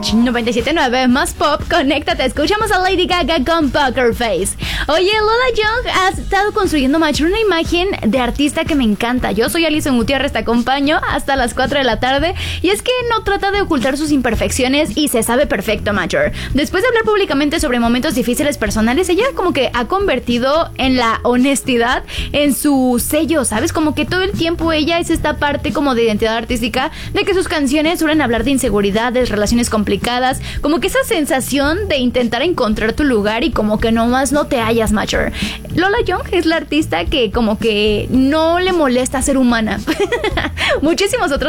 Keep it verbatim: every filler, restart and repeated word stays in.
Match noventa y siete punto nueve más pop, conéctate, escuchamos a Lady Gaga con Poker Face. Oye, Lola Young ha estado construyendo, Match, una imagen de artista que me encanta. Yo soy Alison Gutiérrez, te acompaño hasta las cuatro de la tarde. Y es que no trata de ocultar sus imperfecciones y se sabe perfecto, Match. Después de hablar públicamente sobre momentos difíciles personales, ella como que ha convertido en la honestidad en su sello, ¿sabes? Como que todo el tiempo ella es esta parte como de identidad artística, de que sus canciones suelen hablar de inseguridades, relaciones complicadas, como que esa sensación de intentar encontrar tu lugar y como que nomás no te hallas, Matcher. Lola Young es la artista que como que no le molesta ser humana. Muchísimos otros